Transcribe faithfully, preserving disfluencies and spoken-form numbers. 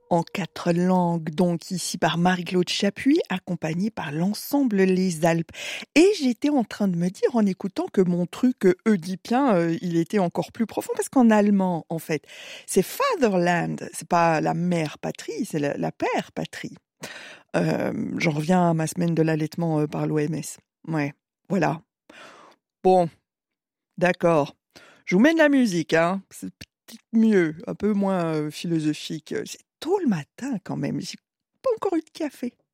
en quatre langues, donc ici par Marie-Claude Chapuis, accompagnée par l'ensemble Les Alpes. Et j'étais en train de me dire, en écoutant, que mon truc euh, oedipien, euh, il était encore plus profond, parce qu'en allemand, en fait, c'est Fatherland, c'est pas la mère patrie, c'est la, la père patrie. Euh, j'en reviens à ma semaine de l'allaitement euh, par l'O M S. Ouais, voilà. Bon, d'accord. Je vous mets de la musique, hein. C'est peut-être mieux, un peu moins euh, philosophique. C'est tôt le matin quand même. J'ai pas encore eu de café.